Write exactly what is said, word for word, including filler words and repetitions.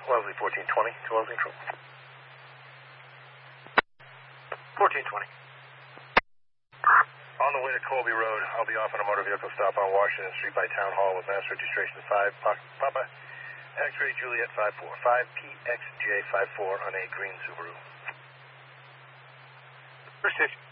Wellesley fourteen twenty to Wellesley Control. fourteen twenty. On the way to Colby Road, I'll be off on a motor vehicle stop on Washington Street by Town Hall with mass registration five Papa X-ray Juliet five four, five P X J five four on a green Subaru. First station.